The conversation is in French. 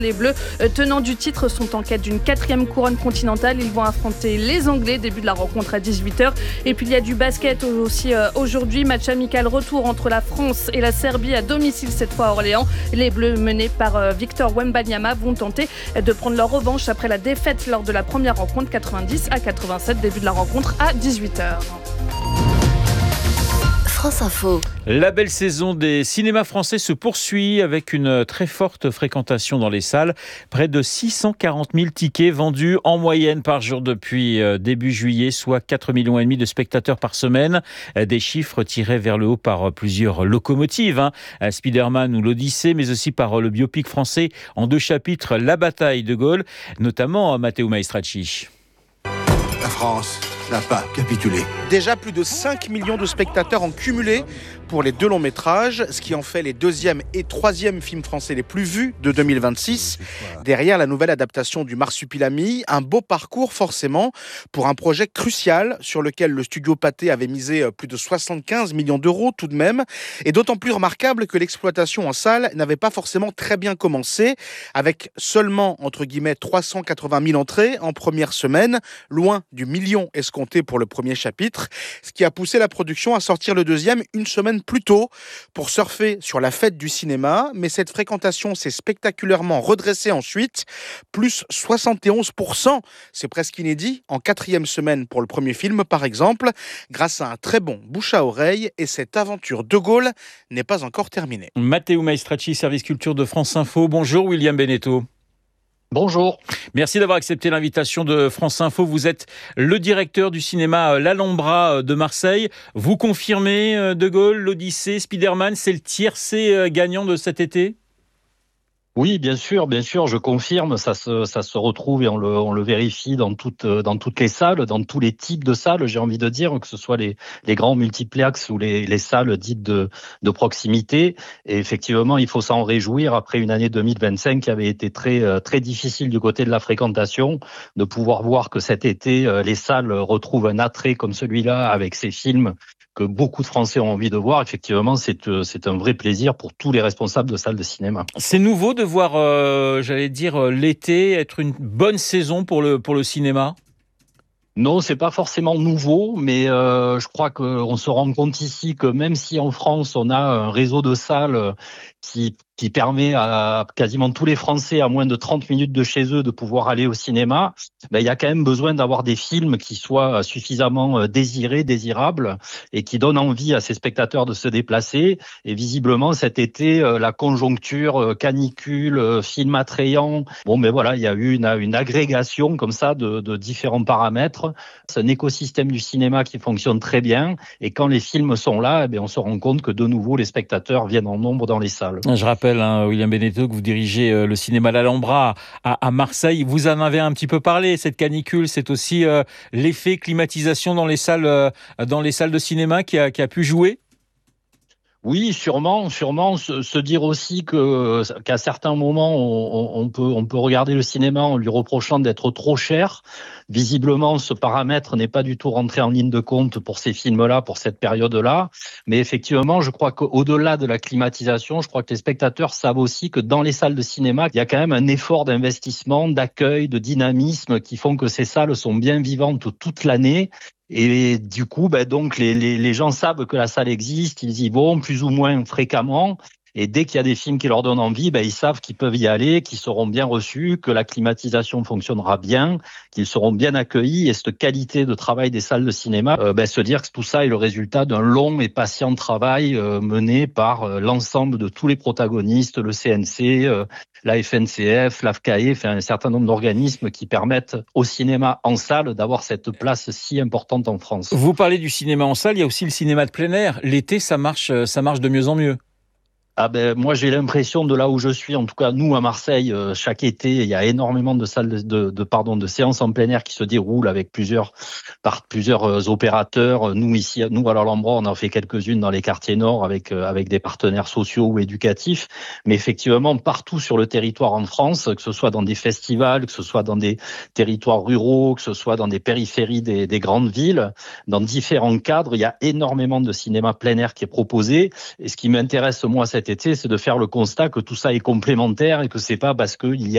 Les Bleus, tenants du titre, sont en quête d'une 4e couronne continentale. Ils vont affronter les Anglais, début de la rencontre à 18h. Et puis il y a du basket aussi aujourd'hui. Match amical retour entre la France et la Serbie à domicile, cette fois à Orléans. Les Bleus, menés par Victor Wembanyama, vont tenter de prendre leur revanche après la défaite lors de la première rencontre 90-87. Début de la rencontre à 18h. France Info. La belle saison des cinémas français se poursuit avec une très forte fréquentation dans les salles. Près de 640 000 tickets vendus en moyenne par jour depuis début juillet, soit 4,5 millions de spectateurs par semaine. Des chiffres tirés vers le haut par plusieurs locomotives, Spider-Man ou l'Odyssée, mais aussi par le biopic français en 2 chapitres, La bataille de Gaulle, notamment Matteo Maestracci. La France n'a pas capitulé. Déjà plus de 5 millions de spectateurs en cumulé pour les 2 longs métrages, ce qui en fait les 2e et 3e films français les plus vus de 2026. Derrière la nouvelle adaptation du Marsupilami, un beau parcours forcément pour un projet crucial sur lequel le studio Pathé avait misé plus de 75 millions d'euros tout de même, et d'autant plus remarquable que l'exploitation en salle n'avait pas forcément très bien commencé, avec seulement entre guillemets 380 000 entrées en première semaine, loin du million escompté pour le premier chapitre, ce qui a poussé la production à sortir le 2e une semaine plus tôt pour surfer sur la fête du cinéma. Mais cette fréquentation s'est spectaculairement redressée ensuite, plus 71%, c'est presque inédit, en 4e semaine pour le premier film par exemple, grâce à un très bon bouche à oreille, et cette aventure de Gaulle n'est pas encore terminée. Matteo Maestracci, service culture de France Info. Bonjour William Beneteau. Bonjour. Merci d'avoir accepté l'invitation de France Info. Vous êtes le directeur du cinéma L'Alhambra de Marseille. Vous confirmez De Gaulle, l'Odyssée, Spider-Man, c'est le tiercé gagnant de cet été ? Oui, bien sûr, je confirme. Ça se retrouve et on le vérifie dans toutes les salles, dans tous les types de salles. J'ai envie de dire que ce soit les grands multiplex ou les salles dites de proximité. Et effectivement, il faut s'en réjouir après une année 2025 qui avait été très difficile du côté de la fréquentation, de pouvoir voir que cet été les salles retrouvent un attrait comme celui-là avec ces films que beaucoup de Français ont envie de voir. Effectivement, c'est un vrai plaisir pour tous les responsables de salles de cinéma. C'est nouveau de voir, l'été être une bonne saison pour le cinéma ? Non, c'est pas forcément nouveau, mais je crois qu'on se rend compte ici que même si en France, on a un réseau de salles qui permet à quasiment tous les Français à moins de 30 minutes de chez eux de pouvoir aller au cinéma, il y a quand même besoin d'avoir des films qui soient suffisamment désirables et qui donnent envie à ces spectateurs de se déplacer. Et visiblement, cet été, la conjoncture, canicule, film attrayant, il y a eu une agrégation comme ça de différents paramètres. C'est un écosystème du cinéma qui fonctionne très bien. Et quand les films sont là, on se rend compte que de nouveau, les spectateurs viennent en nombre dans les salles. Je rappelle, William Beneteau, que vous dirigez le cinéma L'Alhambra à Marseille. Vous en avez un petit peu parlé, cette canicule, c'est aussi l'effet climatisation dans les salles de cinéma qui a pu jouer ? Oui, sûrement. Se dire aussi qu'à certains moments, on peut regarder le cinéma en lui reprochant d'être trop cher. Visiblement, ce paramètre n'est pas du tout rentré en ligne de compte pour ces films-là, pour cette période-là. Mais effectivement, je crois qu'au-delà de la climatisation, je crois que les spectateurs savent aussi que dans les salles de cinéma, il y a quand même un effort d'investissement, d'accueil, de dynamisme qui font que ces salles sont bien vivantes toute l'année. Et du coup, donc les gens savent que la salle existe, ils y vont plus ou moins fréquemment. Et dès qu'il y a des films qui leur donnent envie, ils savent qu'ils peuvent y aller, qu'ils seront bien reçus, que la climatisation fonctionnera bien, qu'ils seront bien accueillis. Et cette qualité de travail des salles de cinéma, se dire que tout ça est le résultat d'un long et patient travail mené par l'ensemble de tous les protagonistes, le CNC, la FNCF, l'AFCAE, un certain nombre d'organismes qui permettent au cinéma en salle d'avoir cette place si importante en France. Vous parlez du cinéma en salle, il y a aussi le cinéma de plein air. L'été, ça marche de mieux en mieux. Moi, j'ai l'impression de là où je suis, en tout cas nous à Marseille, chaque été, il y a énormément de salles de séances en plein air qui se déroulent avec plusieurs opérateurs. Nous ici, à l'Alhambra, on en fait quelques-unes dans les quartiers nord avec des partenaires sociaux ou éducatifs. Mais effectivement, partout sur le territoire en France, que ce soit dans des festivals, que ce soit dans des territoires ruraux, que ce soit dans des périphéries des grandes villes, dans différents cadres, il y a énormément de cinéma plein air qui est proposé. Et ce qui m'intéresse moi cet été, c'est de faire le constat que tout ça est complémentaire et que c'est pas parce qu'il y a